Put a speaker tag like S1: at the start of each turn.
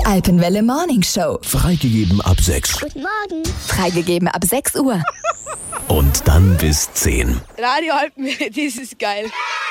S1: Die Alpenwelle Morning Show.
S2: Freigegeben ab 6.
S3: Guten Morgen.
S1: Freigegeben ab 6 Uhr.
S2: Und dann bis 10.
S4: Radio Alpenwelle, das ist geil.